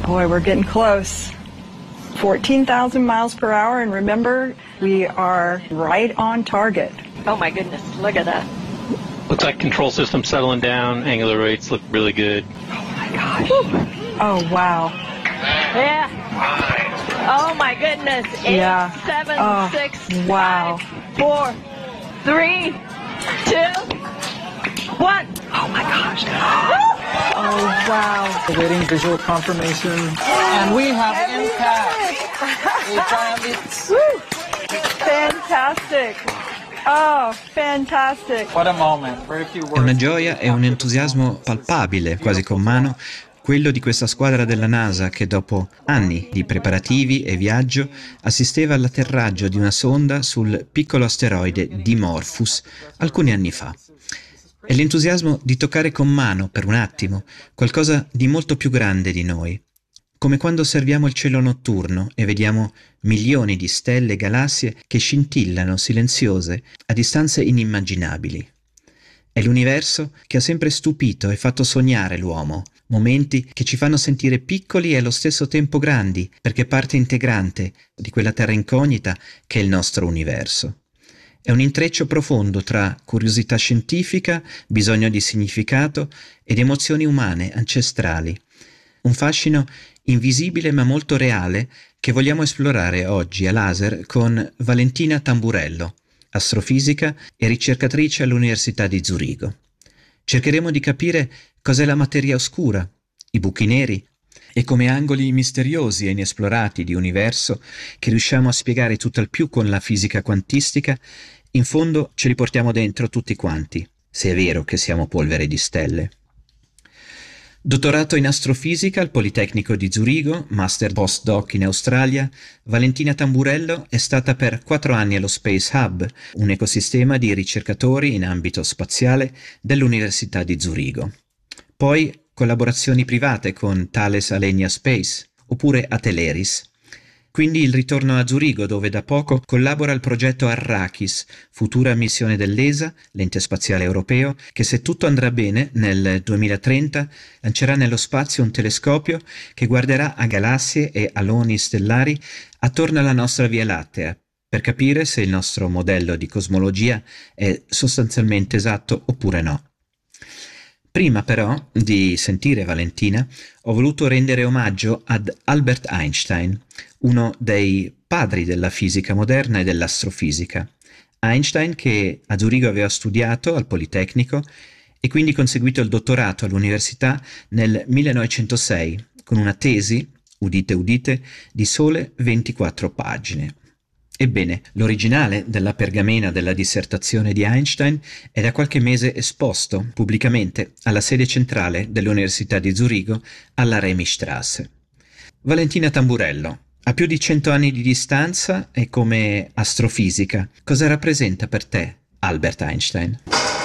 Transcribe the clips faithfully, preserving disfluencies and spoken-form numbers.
Boy, we're getting close. fourteen thousand miles per hour, and remember, we are right on target. Oh my goodness, look at that. Looks like control system settling down, angular rates look really good. Oh my gosh. Oh wow. Yeah. Oh my goodness. Eight, yeah. seven, oh, six, wow. five, four, three, two, one. Oh my gosh. Oh wow. Awaiting visual confirmation. And we have impact. We found it. Fantastic. Oh, fantastic. What a moment. Very few words. È una gioia e un entusiasmo palpabile, quasi con mano, quello di questa squadra della NASA che dopo anni di preparativi e viaggio assisteva all'atterraggio di una sonda sul piccolo asteroide Dimorphos alcuni anni fa. È l'entusiasmo di toccare con mano per un attimo qualcosa di molto più grande di noi, come quando osserviamo il cielo notturno e vediamo milioni di stelle e galassie che scintillano silenziose a distanze inimmaginabili. È l'universo che ha sempre stupito e fatto sognare l'uomo, momenti che ci fanno sentire piccoli e allo stesso tempo grandi, perché parte integrante di quella terra incognita che è il nostro universo. È un intreccio profondo tra curiosità scientifica, bisogno di significato ed emozioni umane, ancestrali. Un fascino invisibile ma molto reale che vogliamo esplorare oggi a laser con Valentina Tamburello, astrofisica e ricercatrice all'Università di Zurigo. Cercheremo di capire cos'è la materia oscura, i buchi neri e come angoli misteriosi e inesplorati di universo che riusciamo a spiegare tutt'al più con la fisica quantistica, in fondo ce li portiamo dentro tutti quanti, se è vero che siamo polvere di stelle. Dottorato in astrofisica al Politecnico di Zurigo, master postdoc in Australia, Valentina Tamburello è stata per quattro anni allo Space Hub, un ecosistema di ricercatori in ambito spaziale dell'Università di Zurigo. Poi collaborazioni private con Thales Alenia Space, oppure Ateleris. Quindi il ritorno a Zurigo, dove da poco collabora al progetto Arrakis, futura missione dell'E S A, l'ente spaziale europeo, che se tutto andrà bene nel duemilatrenta lancerà nello spazio un telescopio che guarderà a galassie e aloni stellari attorno alla nostra Via Lattea, per capire se il nostro modello di cosmologia è sostanzialmente esatto oppure no. Prima però di sentire Valentina, ho voluto rendere omaggio ad Albert Einstein, uno dei padri della fisica moderna e dell'astrofisica. Einstein che a Zurigo aveva studiato al Politecnico e quindi conseguito il dottorato all'università nel millenovecentosei con una tesi, udite udite, di sole ventiquattro pagine. Ebbene, l'originale della pergamena della dissertazione di Einstein è da qualche mese esposto pubblicamente alla sede centrale dell'Università di Zurigo alla Remistrasse. Valentina Tamburello, a più di cento anni di distanza e come astrofisica, cosa rappresenta per te Albert Einstein?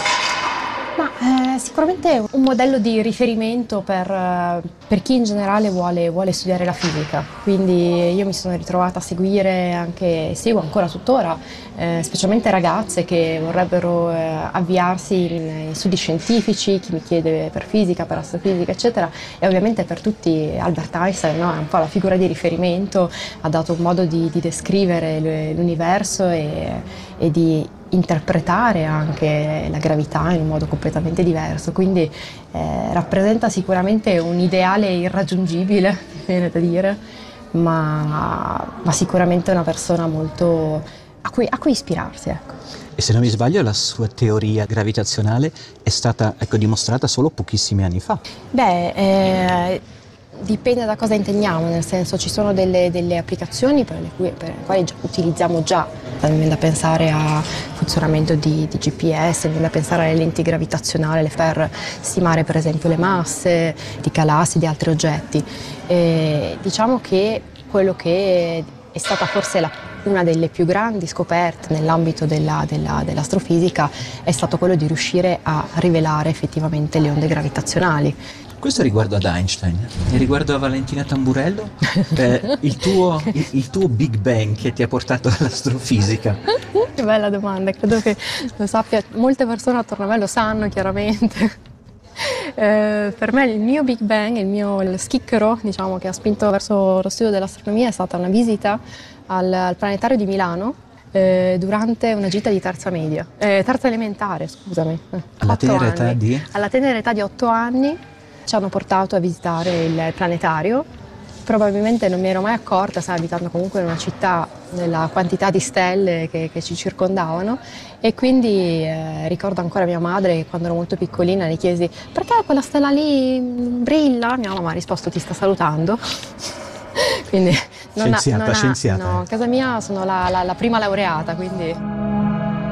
Ma eh, sicuramente un modello di riferimento per, eh, per chi in generale vuole, vuole studiare la fisica, quindi io mi sono ritrovata a seguire anche, seguo ancora tuttora, eh, specialmente ragazze che vorrebbero eh, avviarsi in, in studi scientifici, chi mi chiede per fisica, per astrofisica eccetera, e ovviamente per tutti Albert Einstein, no? È un po' la figura di riferimento, ha dato un modo di, di descrivere l'universo e, e di interpretare anche la gravità in un modo completamente diverso, quindi eh, rappresenta sicuramente un ideale irraggiungibile, viene da dire, ma, ma sicuramente una persona molto a cui, a cui ispirarsi, ecco. E se non mi sbaglio la sua teoria gravitazionale è stata, ecco, dimostrata solo pochissimi anni fa. Beh, eh, dipende da cosa intendiamo, nel senso ci sono delle, delle applicazioni per le, cui, per le quali già, utilizziamo già, mi viene da pensare a funzionamento di, di G P S, mi viene da pensare alle lenti gravitazionali per stimare per esempio le masse di galassie, di altri oggetti. E diciamo che quello che è stata forse la, una delle più grandi scoperte nell'ambito della, della, dell'astrofisica è stato quello di riuscire a rivelare effettivamente le onde gravitazionali. Questo riguardo ad Einstein e riguardo a Valentina Tamburello, eh, il, tuo, il, il tuo Big Bang che ti ha portato all'astrofisica. Che bella domanda, credo che lo sappia, molte persone attorno a me lo sanno chiaramente. Eh, per me il mio Big Bang, il mio il schicchero, diciamo, che ha spinto verso lo studio dell'astronomia è stata una visita al, al planetario di Milano eh, durante una gita di terza media, eh, terza elementare, scusami. Eh, Alla otto tenera età anni. di? Alla tenera età di otto anni ci hanno portato a visitare il planetario. Probabilmente non mi ero mai accorta, sai, abitando comunque in una città, della quantità di stelle che, che ci circondavano, e quindi eh, ricordo ancora mia madre che quando ero molto piccolina le chiesi perché quella stella lì brilla? Mia mamma ha risposto ti sta salutando. Quindi non Scienziata, ha, non ha, scienziata. no, a casa mia sono la, la, la prima laureata, quindi...